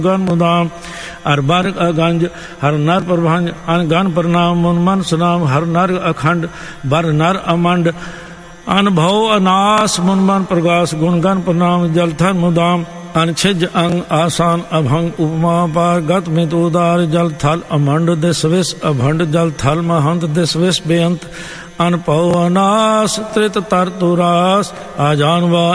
gun मुदाम हर बर अगंज हर नर प्रभंज अन gun प्रणाम मुन मन सुनाम हर नर अखंड बर नर अमंड अनुभव अनास मुन मन प्रगास गुणगन प्रणाम जल थर मुदाम अनछिज अंग आसान अभंग उपमा पार गत मित उदार जल थल अमंड दिस विष अभंड जल थल महंत दिस विष बेअंत अनपव अनास त्रित तर तुरास आजानवा